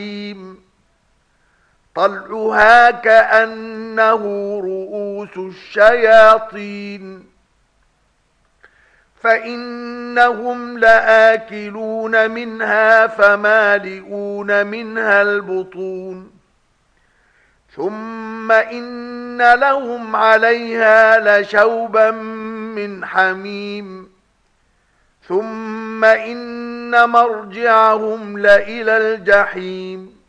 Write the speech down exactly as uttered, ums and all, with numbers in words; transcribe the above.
طلعها كأنه رؤوس الشياطين فإنهم لآكلون منها فمالئون منها البطون ثم إن لهم عليها لشوبا من حميم ثم إن مرجعهم لإلى الجحيم